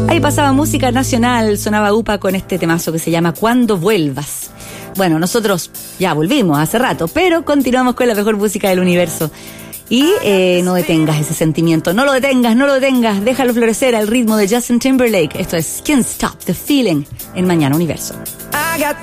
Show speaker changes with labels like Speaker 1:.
Speaker 1: Ahí pasaba música nacional, sonaba UPA con este temazo que se llama Cuando Vuelvas. Bueno, nosotros ya volvimos hace rato, pero continuamos con la mejor música del universo. Y no detengas ese sentimiento, no lo detengas, déjalo florecer al ritmo de Justin Timberlake. Esto es Can't Stop the Feeling en Mañana Universo.
Speaker 2: I got